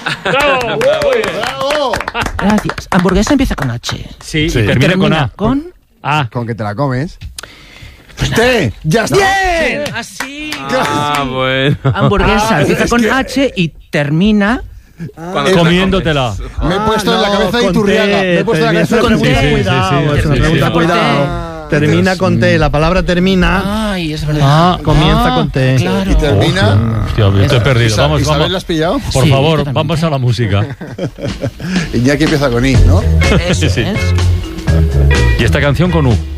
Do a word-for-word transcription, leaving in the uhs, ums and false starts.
¡Bravo! ¡Bravo! Gracias. Hamburguesa empieza con H. Sí, Sí. y termina, Termina con A. con... A. Con que te la comes. ¡Te! ¡Ya está! ¡Bien! Así. Ah, bueno. Hamburguesa Ah, empieza es con que- H y termina Cuando te la Comiéndotela. Me he puesto en la no, cabeza de con Iturriaga. T, Me he puesto en la es cabeza una de con pregunta, T. cuidado, Sí, sí, es sí, una sí, pregunta, sí. cuidado. Termina con T, la palabra termina, Ay, es verdad. Ah, comienza con T. Claro. Y termina. Hostia, yo te he perdido. Isa- Vamos, ¿Isabel vamos. la has pillado? Por Sí, favor, totalmente. vamos a la música. Iñaki empieza con I, ¿no? Eso Sí, sí. es. Y esta canción con U.